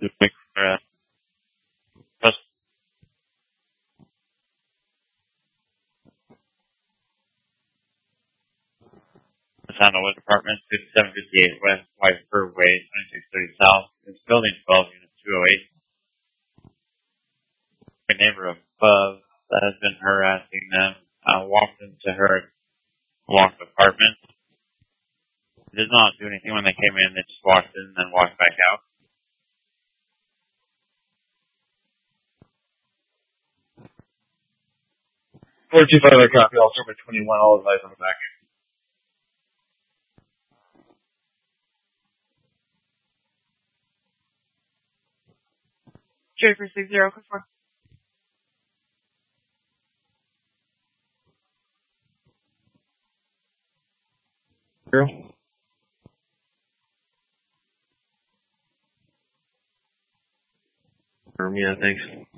Quick, just the Sandalwood Apartment, 5758 West Whiteford Way, 2630 South. It's building 12, unit 208. My neighbor above that has been harassing them. I walked into her locked apartment. Did not do anything when they came in. They just walked in and then walked back out. 425 copy, also number 21, all advice on the back end. Jerry for 60, quick for. Girl? Yeah, thanks.